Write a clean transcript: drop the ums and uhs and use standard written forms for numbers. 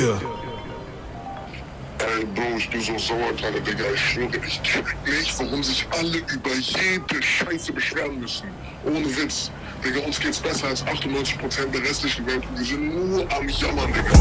Ja. Ey, Bro, ich bin so sauer gerade, Digga. Ich schwöre, ich check nicht, warum sich alle über jede Scheiße beschweren müssen. Ohne Witz. Digga, uns geht's besser als 98% der restlichen Welt und wir sind nur am Jammern, Digga.